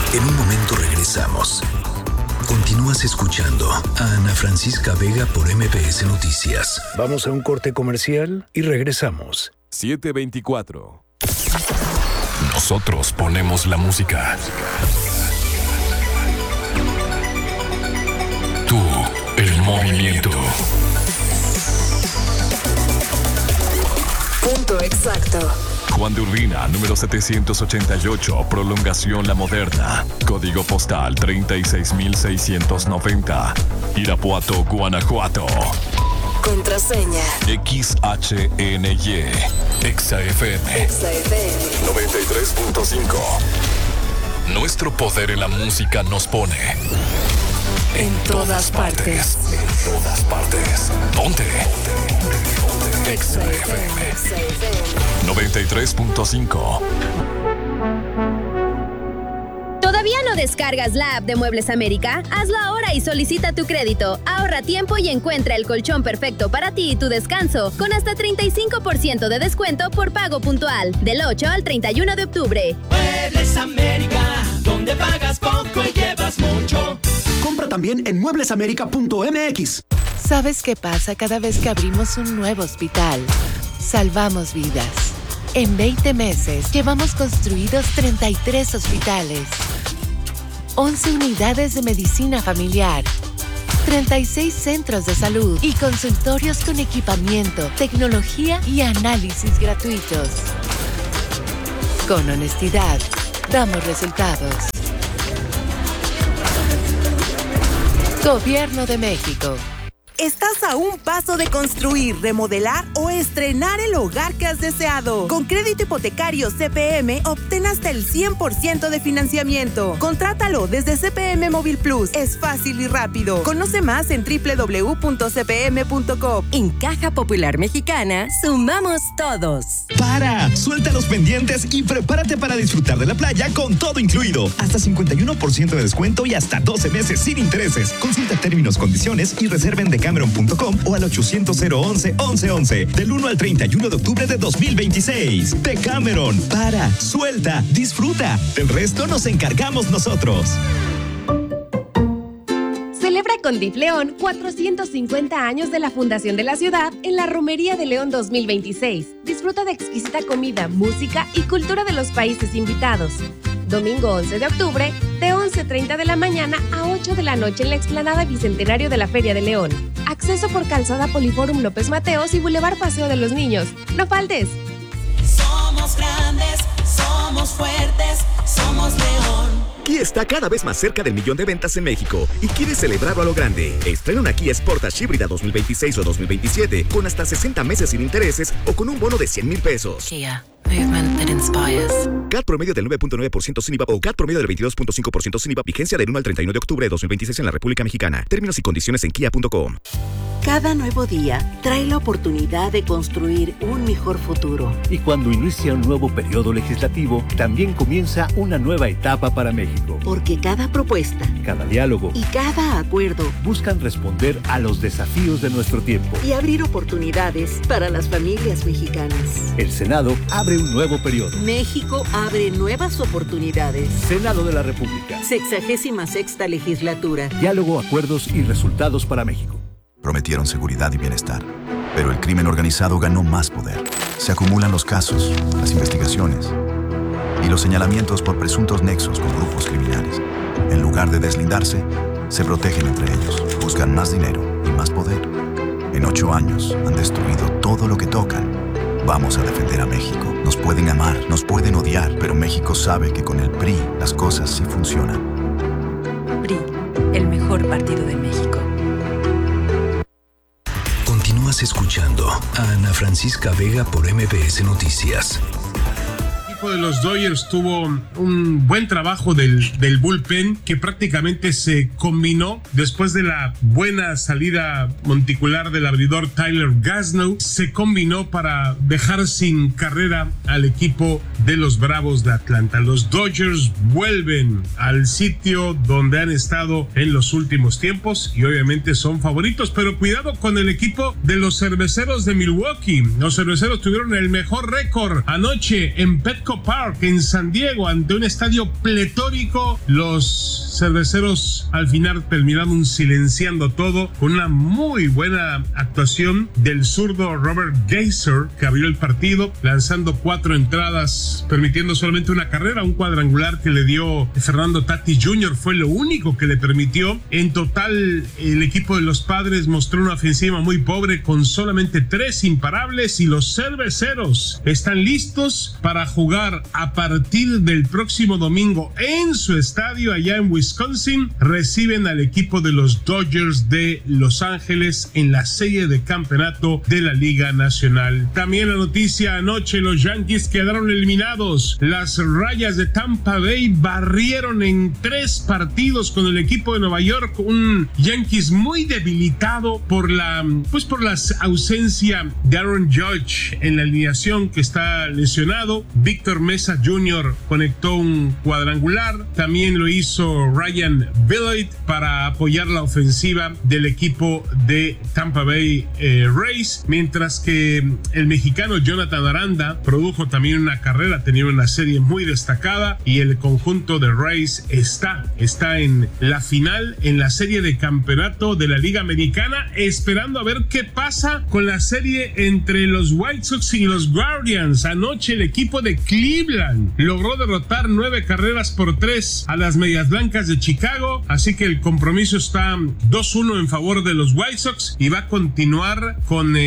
En un momento regresamos. Continúas escuchando a Ana Francisca Vega por MBS Noticias. Vamos a un corte comercial y regresamos. 7:24. Nosotros ponemos la música. Tú, el movimiento. Punto exacto. Juan de Urbina, número 788, Prolongación La Moderna. Código postal 36690. Irapuato, Guanajuato. Contraseña. XHNY. XFM. 93.5. Nuestro poder en la música nos pone en todas partes. En todas partes. ¿Dónde? XFM 93.5. ¿Todavía no descargas la app de Muebles América? Hazlo ahora y solicita tu crédito. Ahorra tiempo y encuentra el colchón perfecto para ti y tu descanso, con hasta 35% de descuento por pago puntual, del 8 al 31 de octubre. Muebles América, donde pagas poco y llevas mucho. Compra también en mueblesamerica.mx. ¿Sabes qué pasa cada vez que abrimos un nuevo hospital? Salvamos vidas. En 20 meses llevamos construidos 33 hospitales, 11 unidades de medicina familiar, 36 centros de salud y consultorios con equipamiento, tecnología y análisis gratuitos. Con honestidad, damos resultados. Gobierno de México. Estás a un paso de construir, remodelar o estrenar el hogar que has deseado. Con crédito hipotecario CPM, obtén hasta el 100% de financiamiento. Contrátalo desde CPM Móvil Plus. Es fácil y rápido. Conoce más en www.cpm.com. En Caja Popular Mexicana, sumamos todos. ¡Para! Suelta los pendientes y prepárate para disfrutar de la playa con todo incluido. Hasta 51% de descuento y hasta 12 meses sin intereses. Consulta términos, condiciones y reserven de Decameron.com o al 800-011-1111 del 1 al 31 de octubre de 2026. Decameron, para, suelta, disfruta. Del resto nos encargamos nosotros. Celebra con DIF León 450 años de la fundación de la ciudad en la Romería de León 2026. Disfruta de exquisita comida, música y cultura de los países invitados. Domingo 11 de octubre, de 11:30 de la mañana a 8 de la noche en la explanada Bicentenario de la Feria de León. Acceso por Calzada Poliforum López Mateos y Boulevard Paseo de los Niños. ¡No faltes! Somos grandes, somos fuertes, somos León. Kia está cada vez más cerca del 1,000,000 de ventas en México y quiere celebrarlo a lo grande. Estrena una Kia Sportage híbrida 2026 o 2027 con hasta 60 meses sin intereses o con un bono de 100,000 pesos. Kia, movement that inspires. CAT promedio del 9.9% sin IVA o CAT promedio del 22.5% sin IVA. Vigencia del 1 al 31 de octubre de 2026 en la República Mexicana. Términos y condiciones en kia.com. Cada nuevo día trae la oportunidad de construir un mejor futuro. Y cuando inicia un nuevo periodo legislativo, también comienza una nueva etapa para México. Porque cada propuesta, cada diálogo y cada acuerdo buscan responder a los desafíos de nuestro tiempo y abrir oportunidades para las familias mexicanas. El Senado abre un nuevo periodo. México abre nuevas oportunidades. Senado de la República. 66ª legislatura. Diálogo, acuerdos y resultados para México. Prometieron seguridad y bienestar, pero el crimen organizado ganó más poder. Se acumulan los casos, las investigaciones y los señalamientos por presuntos nexos con grupos criminales. En lugar de deslindarse, se protegen entre ellos, buscan más dinero y más poder. En 8 años han destruido todo lo que tocan. Vamos a defender a México. Nos pueden amar, nos pueden odiar, pero México sabe que con el PRI las cosas sí funcionan. PRI, el mejor partido de México. Continúas escuchando a Ana Francisca Vega por MBS Noticias. El equipo de los Dodgers tuvo un buen trabajo del bullpen que prácticamente se combinó después de la buena salida monticular del abridor Tyler Glasnow. Se combinó para dejar sin carrera al equipo de los Bravos de Atlanta. Los Dodgers vuelven al sitio donde han estado en los últimos tiempos y obviamente son favoritos, pero cuidado con el equipo de los Cerveceros de Milwaukee. Los Cerveceros tuvieron el mejor récord anoche en Petco Petco Park en San Diego ante un estadio pletórico. Los cerveceros al final terminaron silenciando todo con una muy buena actuación del zurdo Robert Geiser, que abrió el partido lanzando 4 entradas, permitiendo solamente una carrera. Un cuadrangular que le dio Fernando Tatis Jr. fue lo único que le permitió. En total, el equipo de los Padres mostró una ofensiva muy pobre con solamente 3 imparables, y los cerveceros están listos para jugar a partir del próximo domingo en su estadio allá en Wisconsin. Reciben al equipo de los Dodgers de Los Ángeles en la serie de campeonato de la Liga Nacional. También la noticia: anoche los Yankees quedaron eliminados. Las Rayas de Tampa Bay barrieron en 3 partidos con el equipo de Nueva York. Un Yankees muy debilitado por la ausencia de Aaron Judge en la alineación, que está lesionado. Víctor Mesa Jr. conectó un cuadrangular. También lo hizo Ryan Billard para apoyar la ofensiva del equipo de Tampa Bay Rays, mientras que el mexicano Jonathan Aranda produjo también una carrera, tenía una serie muy destacada, y el conjunto de Rays está en la final, en la serie de campeonato de la Liga Americana, esperando a ver qué pasa con la serie entre los White Sox y los Guardians. Anoche el equipo de Cleveland logró derrotar 9-3 a las Medias Blancas de Chicago, así que el compromiso está 2-1 en favor de los White Sox, y va a continuar con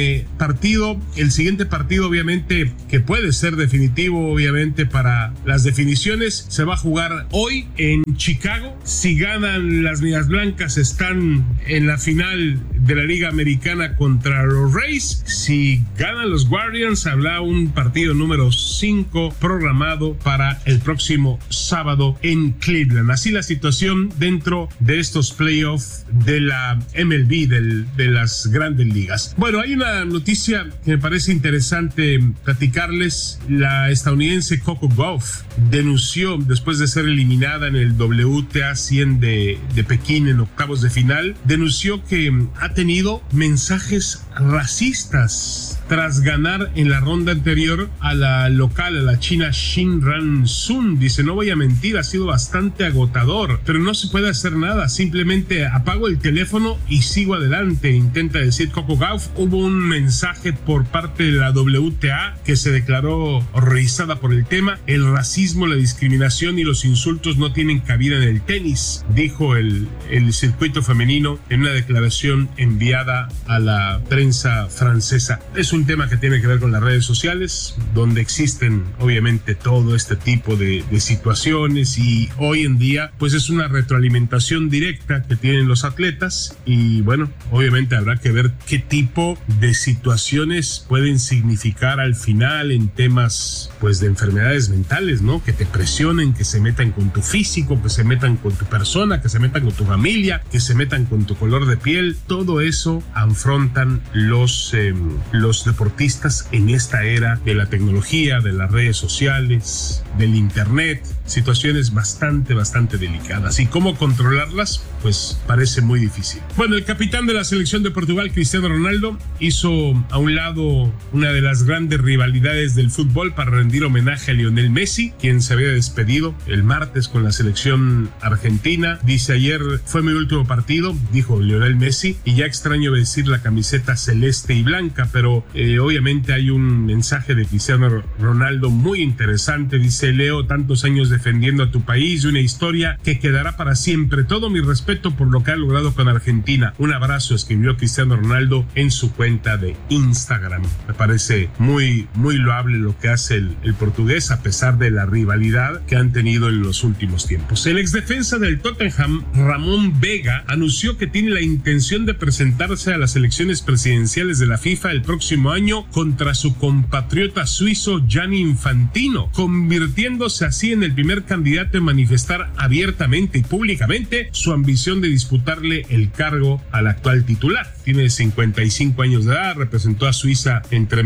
el siguiente partido, obviamente, que puede ser definitivo, obviamente, para las definiciones. Se va a jugar hoy en Chicago. Si ganan las Medias Blancas, están en la final de la Liga Americana contra los Rays. Si ganan los Guardians, habrá un partido número 5 programado para el próximo sábado en Cleveland. Así la situación dentro de estos playoffs de la MLB, de las grandes ligas. Bueno, hay una noticia que me parece interesante platicarles. La estadounidense Coco Gauff denunció, después de ser eliminada en el WTA 100 de Pekín en octavos de final, denunció que ha tenido mensajes racistas tras ganar en la ronda anterior a la local, a la china Xin Ran Sun. Dice: no voy a mentir, ha sido bastante agotador, pero no se puede hacer nada, simplemente apago el teléfono y sigo adelante, intenta decir Coco Gauff. Hubo un mensaje por parte de la WTA que se declaró horrorizada por el tema. El racismo, la discriminación y los insultos no tienen cabida en el tenis, dijo el circuito femenino en una declaración enviada a la prensa francesa. Es un tema que tiene que ver con las redes sociales, donde existen obviamente todo este tipo de situaciones, y hoy en día pues es una retroalimentación directa que tienen los atletas, y bueno, obviamente habrá que ver qué tipo de situaciones pueden significar al final en temas pues de enfermedades mentales, ¿no? Que te presionen, que se metan con tu físico, que se metan con tu persona, que se metan con tu familia, que se metan con tu color de piel. Todo eso afrontan los deportistas en esta era de la tecnología, de las redes sociales, del internet. Situaciones bastante delicadas, y cómo controlarlas pues parece muy difícil. Bueno, el capitán de la selección de Portugal, Cristiano Ronaldo, hizo a un lado una de las grandes rivalidades del fútbol para rendir homenaje a Lionel Messi, quien se había despedido el martes con la selección argentina. Dice: ayer fue mi último partido, dijo Lionel Messi, y ya extraño vestir la camiseta celeste y blanca, pero obviamente hay un mensaje de Cristiano Ronaldo muy interesante. Dice: Leo, tantos años defendiendo a tu país y una historia que quedará para siempre. Todo mi respeto por lo que ha logrado con Argentina. Un abrazo, escribió Cristiano Ronaldo en su cuenta de Instagram. Me parece muy loable lo que hace el portugués, a pesar de la rivalidad que han tenido en los últimos tiempos. El exdefensa del Tottenham, Ramón Vega, anunció que tiene la intención de presentarse a las elecciones presidenciales de la FIFA el próximo año contra su compatriota suizo Gianni Infantino, convirtiéndose así en el primer candidato en manifestar abiertamente y públicamente su ambición de disputarle el cargo al actual titular. Tiene 55 años de edad, representó a Suiza entre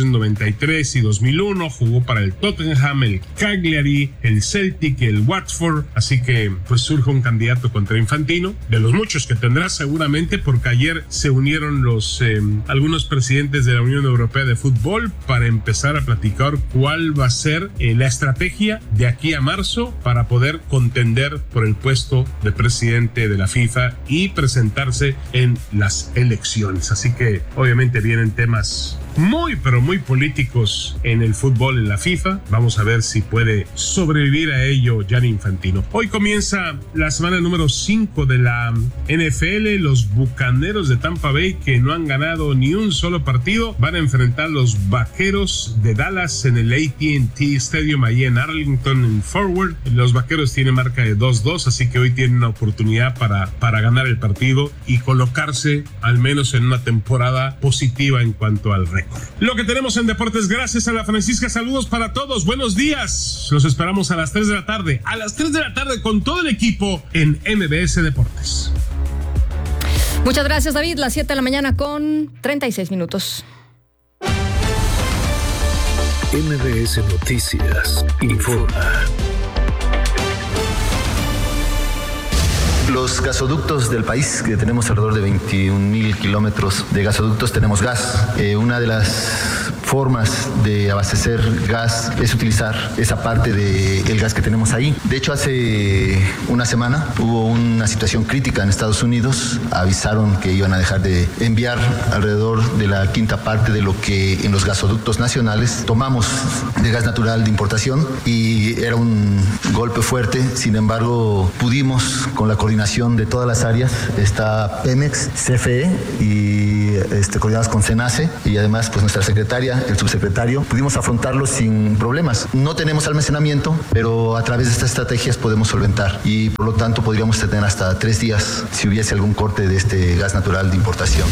1993 y 2001, jugó para el Tottenham, el Cagliari, el Celtic y el Watford, así que pues surge un candidato contra Infantino, de los muchos que tendrá seguramente, porque Ayer se unieron algunos presidentes de la Unión Europea de Fútbol para empezar a platicar cuál va a ser la estrategia de aquí a marzo para poder contender por el puesto de presidente de la FIFA y presentarse en las elecciones. Así que obviamente vienen temas muy, pero muy políticos en el fútbol en la FIFA. Vamos a ver si puede sobrevivir a ello Gianni Infantino. Hoy comienza la semana número 5 de la NFL. Los Bucaneros de Tampa Bay, que no han ganado ni un solo partido, van a enfrentar a los Vaqueros de Dallas en el AT&T Stadium ahí en Arlington, en Forward. Los Vaqueros tienen marca de 2-2, así que hoy tienen una oportunidad para ganar el partido y colocarse al menos en una temporada positiva en cuanto al récord. Lo que tenemos en deportes, gracias a la Francisca. Saludos para todos, buenos días. Los esperamos a las 3 de la tarde. A las 3 de la tarde con todo el equipo en MBS Deportes. Muchas gracias, David. Las 7 de la mañana con 36 minutos. MBS Noticias informa. Los gasoductos del país, que tenemos alrededor de 21,000 kilómetros de gasoductos, tenemos gas. Una de las formas de abastecer gas es utilizar esa parte del gas que tenemos ahí. De hecho, hace una semana hubo una situación crítica en Estados Unidos. Avisaron que iban a dejar de enviar alrededor de la quinta parte de lo que en los gasoductos nacionales tomamos de gas natural de importación, y era un golpe fuerte. Sin embargo, pudimos, con la coordinación de todas las áreas, está Pemex, CFE y coordinados con CENACE, y además pues nuestra secretaria, el subsecretario, pudimos afrontarlo sin problemas. No tenemos almacenamiento, pero a través de estas estrategias podemos solventar, y por lo tanto podríamos tener hasta 3 días si hubiese algún corte de este gas natural de importación.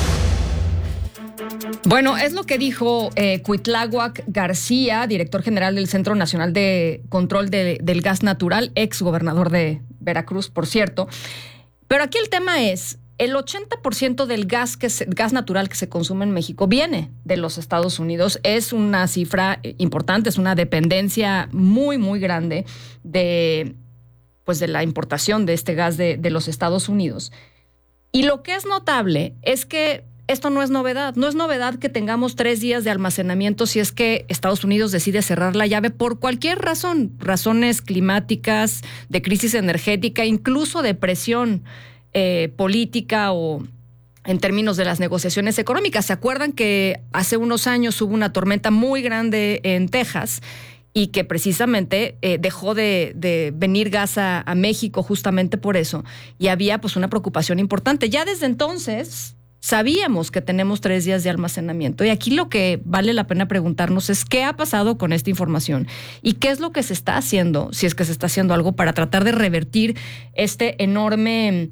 Bueno, es lo que dijo Cuitláhuac García, director general del Centro Nacional de Control del Gas Natural, ex gobernador de Veracruz, por cierto. Pero aquí el tema es, el 80% del gas natural que se consume en México viene de los Estados Unidos. Es una cifra importante, es una dependencia muy, muy grande de la importación de este gas de los Estados Unidos. Y lo que es notable es que esto no es novedad. No es novedad que tengamos 3 días de almacenamiento si es que Estados Unidos decide cerrar la llave por cualquier razón. Razones climáticas, de crisis energética, incluso de presión política o en términos de las negociaciones económicas. ¿Se acuerdan que hace unos años hubo una tormenta muy grande en Texas y que precisamente dejó de venir gas a México justamente por eso? Y había pues una preocupación importante. Ya desde entonces sabíamos que tenemos 3 días de almacenamiento, y aquí lo que vale la pena preguntarnos es qué ha pasado con esta información y qué es lo que se está haciendo, si es que se está haciendo algo para tratar de revertir este enorme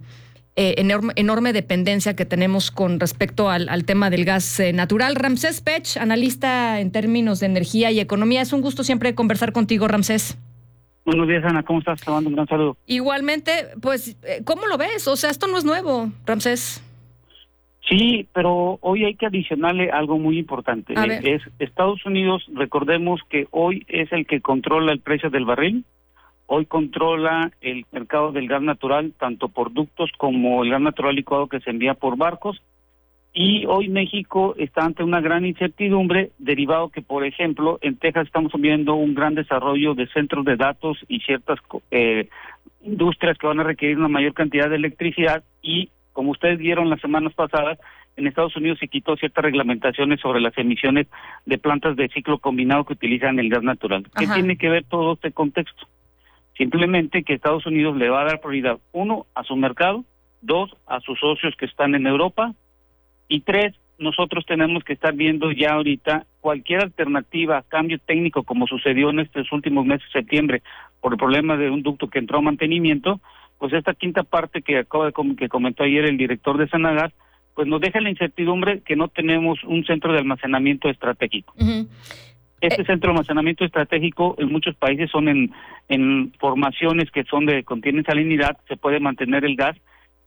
dependencia que tenemos con respecto al tema del gas natural. Ramsés Pech, analista en términos de energía y economía. Es un gusto siempre conversar contigo, Ramsés. Buenos días, Ana. ¿Cómo estás? Te mando un gran saludo. Igualmente, pues, ¿cómo lo ves? O sea, esto no es nuevo, Ramsés. Sí, pero hoy hay que adicionarle algo muy importante. Es Estados Unidos, recordemos que hoy es el que controla el precio del barril, hoy controla el mercado del gas natural, tanto por ductos como el gas natural licuado que se envía por barcos, y hoy México está ante una gran incertidumbre, derivado que, por ejemplo, en Texas estamos viendo un gran desarrollo de centros de datos y ciertas industrias que van a requerir una mayor cantidad de electricidad, y como ustedes vieron las semanas pasadas, en Estados Unidos se quitó ciertas reglamentaciones sobre las emisiones de plantas de ciclo combinado que utilizan el gas natural. ¿Qué tiene que ver todo este contexto? Simplemente que Estados Unidos le va a dar prioridad, 1, a su mercado, 2, a sus socios que están en Europa, y 3, nosotros tenemos que estar viendo ya ahorita cualquier alternativa, cambio técnico, como sucedió en estos últimos meses de septiembre, por el problema de un ducto que entró a mantenimiento. Pues esta quinta parte que comentó ayer el director de Sanagas, pues nos deja la incertidumbre que no tenemos un centro de almacenamiento estratégico. Este centro de almacenamiento estratégico en muchos países son en formaciones que contienen salinidad, se puede mantener el gas,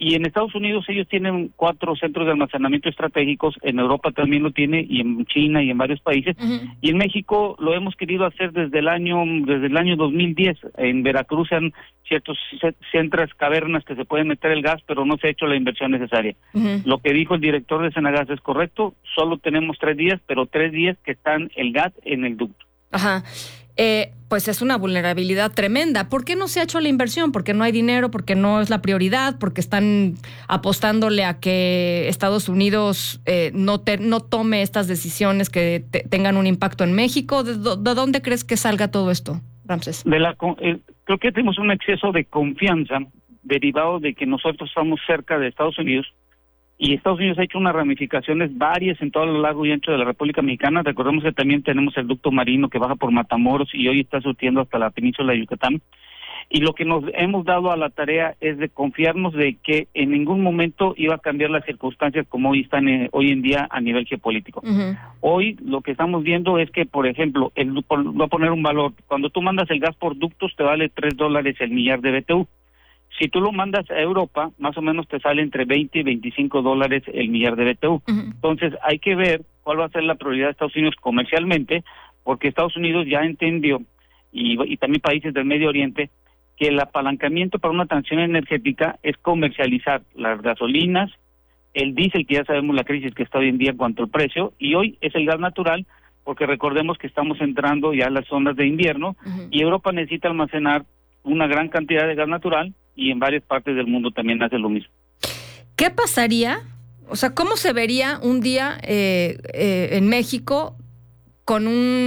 Y en Estados Unidos ellos tienen 4 centros de almacenamiento estratégicos, en Europa también lo tiene, y en China y en varios países. Y en México lo hemos querido hacer desde el año 2010. En Veracruz han ciertos centros, cavernas que se pueden meter el gas, pero no se ha hecho la inversión necesaria. Lo que dijo el director de Senagas es correcto, solo tenemos 3 días, pero 3 días que están el gas en el ducto. Ajá. Pues es una vulnerabilidad tremenda. ¿Por qué no se ha hecho la inversión? ¿Porque no hay dinero? ¿Porque no es la prioridad? ¿Porque están apostándole a que Estados Unidos no tome estas decisiones que tengan un impacto en México? ¿De dónde crees que salga todo esto, Ramsés? Creo que tenemos un exceso de confianza derivado de que nosotros estamos cerca de Estados Unidos. Y Estados Unidos ha hecho unas ramificaciones varias en todo lo largo y ancho de la República Mexicana. Recordemos que también tenemos el ducto marino que baja por Matamoros y hoy está surtiendo hasta la península de Yucatán. Y lo que nos hemos dado a la tarea es de confiarnos de que en ningún momento iba a cambiar las circunstancias como hoy están hoy en día a nivel geopolítico. Hoy lo que estamos viendo es que, por ejemplo, voy a poner un valor. Cuando tú mandas el gas por ductos te vale $3 el millar de BTU. Si tú lo mandas a Europa, más o menos te sale entre $20 y $25 el millar de BTU. Entonces hay que ver cuál va a ser la prioridad de Estados Unidos comercialmente, porque Estados Unidos ya entendió, y también países del Medio Oriente, que el apalancamiento para una transición energética es comercializar las gasolinas, el diésel, que ya sabemos la crisis que está hoy en día en cuanto al precio, y hoy es el gas natural, porque recordemos que estamos entrando ya a las zonas de invierno, y Europa necesita almacenar una gran cantidad de gas natural, y en varias partes del mundo también hace lo mismo. ¿Qué pasaría? O sea, ¿cómo se vería un día en México con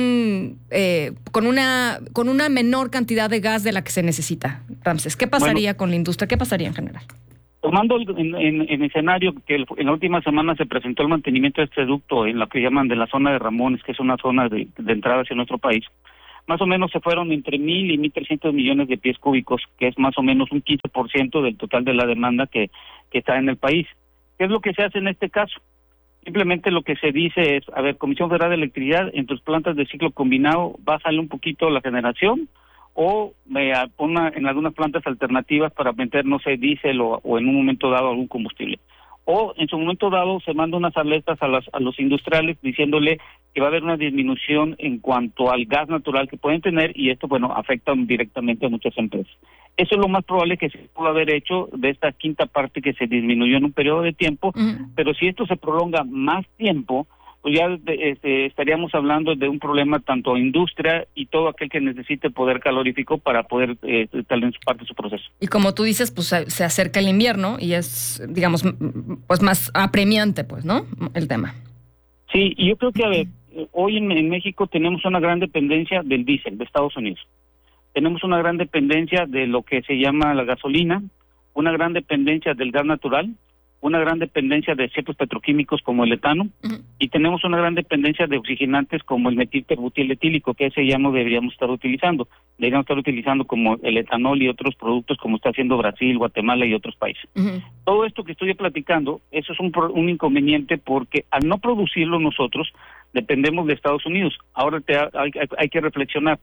una menor cantidad de gas de la que se necesita, Ramsés? ¿Qué pasaría con la industria? ¿Qué pasaría en general? Tomando en escenario que en la última semana se presentó el mantenimiento de este ducto en lo que llaman de la zona de Ramones, que es una zona de entrada hacia nuestro país, más o menos se fueron entre 1,000 y 1,300 millones de pies cúbicos, que es más o menos un 15% del total de la demanda que está en el país. ¿Qué es lo que se hace en este caso? Simplemente lo que se dice es, a ver, Comisión Federal de Electricidad, en tus plantas de ciclo combinado, bájale un poquito la generación, o pon en algunas plantas alternativas para meter, no sé, diésel o en un momento dado algún combustible. O en su momento dado se manda unas alertas a los industriales diciéndole que va a haber una disminución en cuanto al gas natural que pueden tener, y esto, bueno, afecta directamente a muchas empresas. Eso es lo más probable que se pueda haber hecho de esta quinta parte que se disminuyó en un periodo de tiempo, pero si esto se prolonga más tiempo, pues ya estaríamos hablando de un problema tanto a industria y todo aquel que necesite poder calorífico para poder estar en su parte de su proceso. Y como tú dices, pues se acerca el invierno y es, digamos, pues más apremiante, pues, ¿no? El tema. Sí, y yo creo que, a ver, hoy en México tenemos una gran dependencia del diésel de Estados Unidos. Tenemos una gran dependencia de lo que se llama la gasolina, una gran dependencia del gas natural, una gran dependencia de ciertos petroquímicos como el etano, y tenemos una gran dependencia de oxigenantes como el metilterbutil etílico, que ese ya no deberíamos estar utilizando. Deberíamos estar utilizando como el etanol y otros productos como está haciendo Brasil, Guatemala y otros países. Todo esto que estoy platicando, eso es un inconveniente, porque al no producirlo nosotros, dependemos de Estados Unidos. Ahora hay que reflexionar.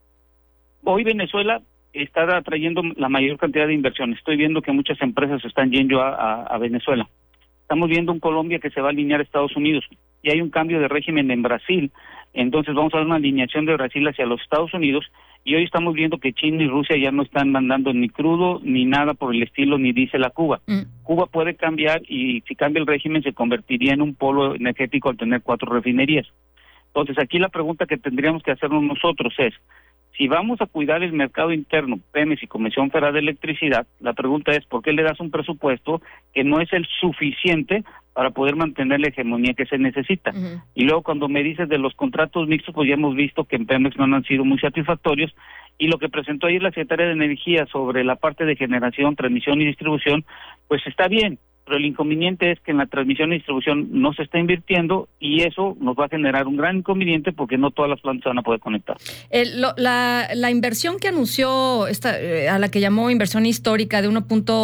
Hoy Venezuela está atrayendo la mayor cantidad de inversiones. Estoy viendo que muchas empresas están yendo a Venezuela. Estamos viendo un Colombia que se va a alinear a Estados Unidos, y hay un cambio de régimen en Brasil. Entonces vamos a ver una alineación de Brasil hacia los Estados Unidos, y hoy estamos viendo que China y Rusia ya no están mandando ni crudo ni nada por el estilo, ni diésel a Cuba. Cuba puede cambiar, y si cambia el régimen se convertiría en un polo energético al tener 4 refinerías. Entonces aquí la pregunta que tendríamos que hacernos nosotros es, si vamos a cuidar el mercado interno, Pemex y Comisión Federal de Electricidad, la pregunta es, ¿por qué le das un presupuesto que no es el suficiente para poder mantener la hegemonía que se necesita? Y luego cuando me dices de los contratos mixtos, pues ya hemos visto que en Pemex no han sido muy satisfactorios, y lo que presentó ayer la Secretaría de Energía sobre la parte de generación, transmisión y distribución, pues está bien, pero el inconveniente es que en la transmisión y distribución no se está invirtiendo, y eso nos va a generar un gran inconveniente porque no todas las plantas se van a poder conectar. La inversión que anunció, a la que llamó inversión histórica de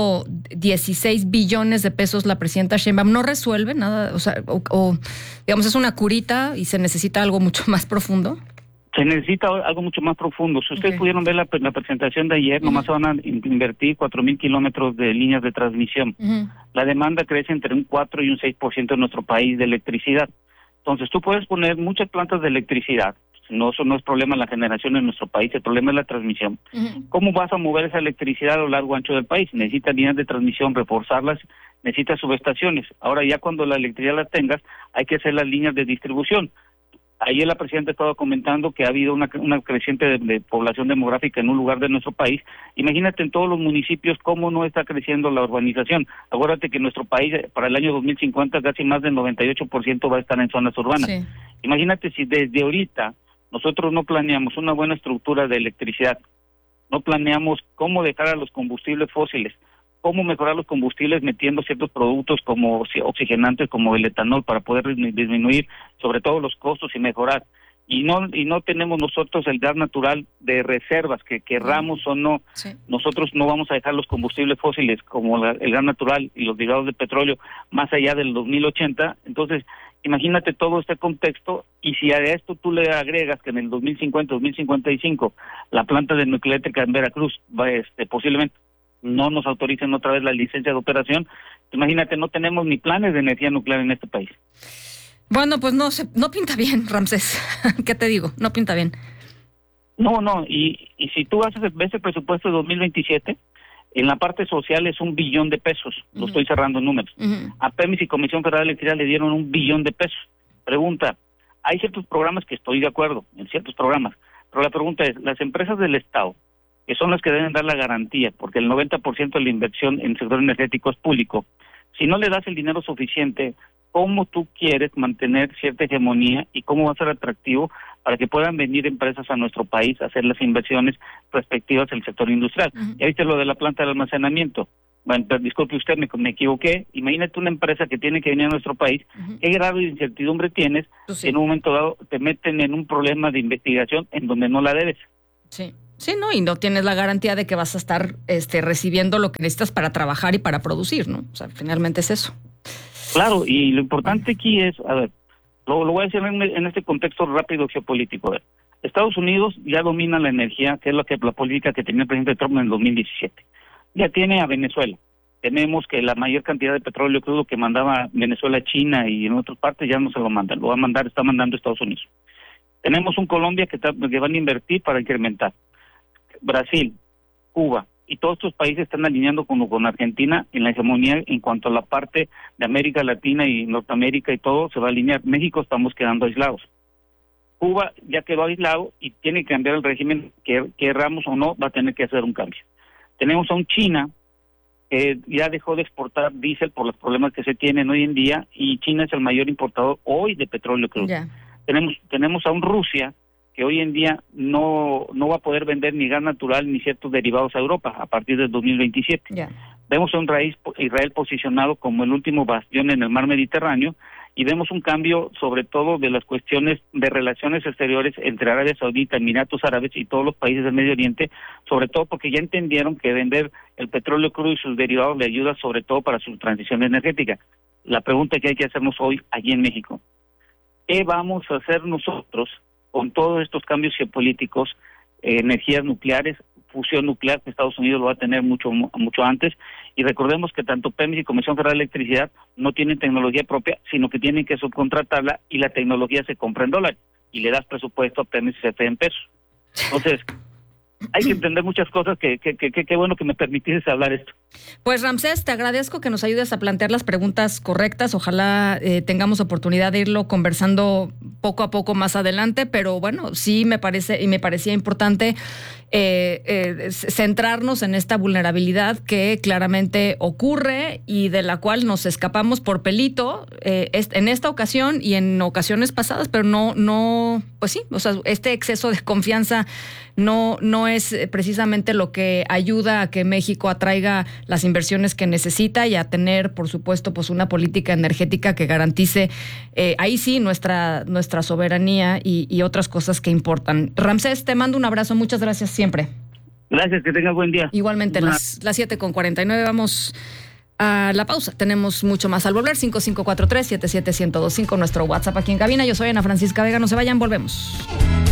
1.16 billones de pesos la presidenta Sheinbaum, ¿no resuelve nada? O sea, o digamos, es una curita y se necesita algo mucho más profundo. Se necesita algo mucho más profundo. Si ustedes pudieron ver la presentación de ayer, nomás se van a invertir 4,000 kilómetros de líneas de transmisión. La demanda crece entre un 4 y un 6% en nuestro país de electricidad. Entonces, tú puedes poner muchas plantas de electricidad. No, eso no es problema la generación en nuestro país, el problema es la transmisión. ¿Cómo vas a mover esa electricidad a lo largo ancho del país? Necesitas líneas de transmisión, reforzarlas, necesitas subestaciones. Ahora ya cuando la electricidad la tengas, hay que hacer las líneas de distribución. Ayer la presidenta estaba comentando que ha habido una creciente de población demográfica en un lugar de nuestro país. Imagínate en todos los municipios cómo no está creciendo la urbanización. Acuérdate que nuestro país para el año 2050 casi más del 98% va a estar en zonas urbanas. Sí. Imagínate si desde ahorita nosotros no planeamos una buena estructura de electricidad, no planeamos cómo dejar a los combustibles fósiles, cómo mejorar los combustibles metiendo ciertos productos como oxigenantes, como el etanol, para poder disminuir sobre todo los costos y mejorar. Y no tenemos nosotros el gas natural de reservas, que querramos o no. Sí. Nosotros no vamos a dejar los combustibles fósiles como el gas natural y los derivados de petróleo más allá del 2080. Entonces, imagínate todo este contexto, y si a esto tú le agregas que en el 2050, 2055, la planta de nuclear eléctrica en Veracruz posiblemente no nos autoricen otra vez la licencia de operación, imagínate, no tenemos ni planes de energía nuclear en este país. Bueno, pues no pinta bien, Ramsés. ¿Qué te digo? No pinta bien. No, y si tú ves el presupuesto de 2027, en la parte social es $1 billón de pesos. Lo estoy cerrando en números. A Pemex y Comisión Federal de Electricidad le dieron $1 billón de pesos. Pregunta, hay ciertos programas que estoy de acuerdo, en ciertos programas, pero la pregunta es, las empresas del Estado, que son las que deben dar la garantía, porque el 90% de la inversión en el sector energético es público, si no le das el dinero suficiente, ¿cómo tú quieres mantener cierta hegemonía y cómo va a ser atractivo para que puedan venir empresas a nuestro país a hacer las inversiones respectivas del sector industrial? Ya viste lo de la planta de almacenamiento. Bueno, pero disculpe usted, me equivoqué. Imagínate una empresa que tiene que venir a nuestro país. ¿Qué grado de incertidumbre tienes? Sí. En un momento dado te meten en un problema de investigación en donde no la debes. Sí. Sí, ¿no? Y no tienes la garantía de que vas a estar recibiendo lo que necesitas para trabajar y para producir, ¿no? O sea, finalmente es eso. Claro, y lo importante aquí es, a ver, lo voy a decir en este contexto rápido geopolítico. A ver, Estados Unidos ya domina la energía, que es la política que tenía el presidente Trump en el 2017. Ya tiene a Venezuela. Tenemos que la mayor cantidad de petróleo crudo que mandaba Venezuela a China y en otras partes ya no se lo mandan, está mandando Estados Unidos. Tenemos un Colombia que van a invertir para incrementar. Brasil, Cuba y todos estos países están alineando con Argentina en la hegemonía en cuanto a la parte de América Latina y Norteamérica, y todo se va a alinear. México estamos quedando aislados. Cuba ya quedó aislado y tiene que cambiar el régimen, querramos o no, va a tener que hacer un cambio. Tenemos a un China que ya dejó de exportar diésel por los problemas que se tienen hoy en día, y China es el mayor importador hoy de petróleo crudo. Yeah. Tenemos a un Rusia que hoy en día no va a poder vender ni gas natural ni ciertos derivados a Europa a partir del 2027. Yeah. Vemos a un Israel posicionado como el último bastión en el mar Mediterráneo, y vemos un cambio sobre todo de las cuestiones de relaciones exteriores entre Arabia Saudita, Emiratos Árabes y todos los países del Medio Oriente, sobre todo porque ya entendieron que vender el petróleo crudo y sus derivados le ayuda sobre todo para su transición energética. La pregunta que hay que hacernos hoy allí en México, ¿qué vamos a hacer nosotros con todos estos cambios geopolíticos, energías nucleares, fusión nuclear, que Estados Unidos lo va a tener mucho antes? Y recordemos que tanto Pemex y Comisión Federal de Electricidad no tienen tecnología propia, sino que tienen que subcontratarla, y la tecnología se compra en dólares, y le das presupuesto a Pemex y CFE en pesos. Entonces, hay que entender muchas cosas. Qué bueno que me permitiste hablar esto. Pues Ramsés, te agradezco que nos ayudes a plantear las preguntas correctas. Ojalá tengamos oportunidad de irlo conversando poco a poco más adelante, pero bueno, sí me parecía importante centrarnos en esta vulnerabilidad que claramente ocurre y de la cual nos escapamos por pelito en esta ocasión y en ocasiones pasadas, pero no, pues sí, o sea, este exceso de confianza no es precisamente lo que ayuda a que México atraiga las inversiones que necesita y a tener, por supuesto, pues una política energética que garantice ahí sí nuestra soberanía y otras cosas que importan. Ramsés, te mando un abrazo, muchas gracias siempre. Gracias, que tengas buen día. Igualmente, las 7:49, vamos a la pausa. Tenemos mucho más al volver. 5543-77125, nuestro WhatsApp aquí en cabina. Yo soy Ana Francisca Vega, no se vayan, volvemos.